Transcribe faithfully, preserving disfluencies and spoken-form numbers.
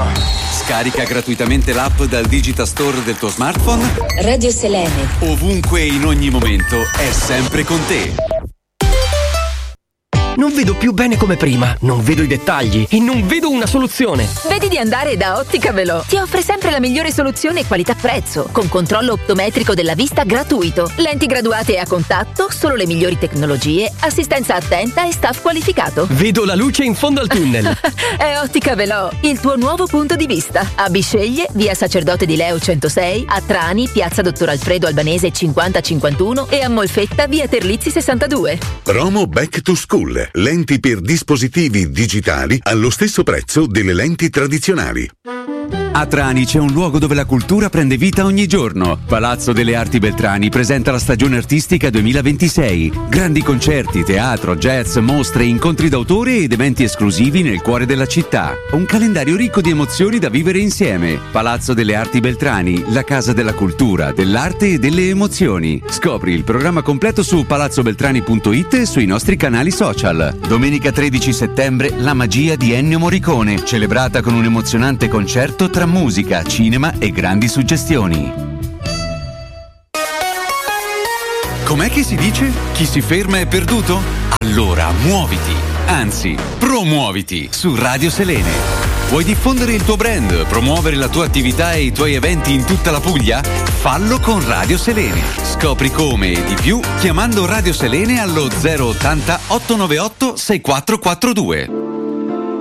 Scarica gratuitamente l'app dal Digital Store del tuo smartphone. Radio Selene. Ovunque e in ogni momento è sempre con te. Non vedo più bene come prima, non vedo i dettagli e non vedo una soluzione. Vedi di andare da Ottica Velò. Ti offre sempre la migliore soluzione qualità-prezzo, con controllo optometrico della vista gratuito, lenti graduate a contatto, solo le migliori tecnologie, assistenza attenta e staff qualificato. Vedo la luce in fondo al tunnel. È Ottica Velò, il tuo nuovo punto di vista. A Bisceglie, via Sacerdote di Leo centosei, a Trani, piazza Dottor Alfredo Albanese cinquanta cinquantuno e a Molfetta, via Terlizzi sessantadue. Promo Back to School. Lenti per dispositivi digitali allo stesso prezzo delle lenti tradizionali. A Trani c'è un luogo dove la cultura prende vita ogni giorno. Palazzo delle Arti Beltrani presenta la stagione artistica duemilaventisei. Grandi concerti, teatro, jazz, mostre, incontri d'autore ed eventi esclusivi nel cuore della città. Un calendario ricco di emozioni da vivere insieme. Palazzo delle Arti Beltrani, la casa della cultura, dell'arte e delle emozioni. Scopri il programma completo su palazzo beltrani punto it e sui nostri canali social. Domenica tredici settembre, la magia di Ennio Morricone, celebrata con un emozionante concerto tra musica, cinema e grandi suggestioni. Com'è che si dice? Chi si ferma è perduto? Allora muoviti, anzi promuoviti su Radio Selene. Vuoi diffondere il tuo brand, promuovere la tua attività e i tuoi eventi in tutta la Puglia? Fallo con Radio Selene. Scopri come e di più chiamando Radio Selene allo zero ottanta ottocentonovantaotto sessantaquattro quarantadue.